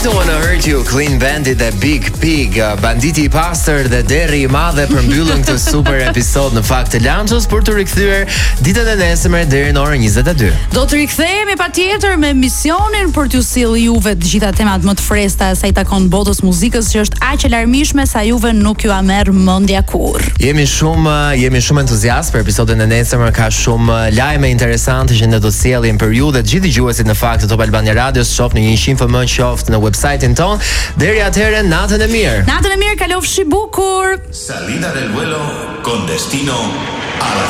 Don't Wanna Hurt You, Clean Bandit dhe Big Pig, Banditi I pastër dhe Derri I madhe përmbyllën këtë super episod në fakt të Lanços për të rikthyer ditën e nesërme deri në orën 22. Do të rikthehemi patjetër me misionin për t'ju sjellë juve të gjitha temat më të freskëta sa I takon botës muzikës, që është aq e larmishme sa juve nuk ju a merr mendja kurrë. Jemi shumë entuziast për episodin e nesërmë, ka shumë lajme interesante që ne do të sjellim për ju dhe të gjithë dëgjuesit në fakt të Top Albania Radios, qoftë në 100 FM, qoftë në website-in ton. Deri atëherë, natën e mirë. Natën e mirë, kalofshi bukur. Salida del vuelo con destino a la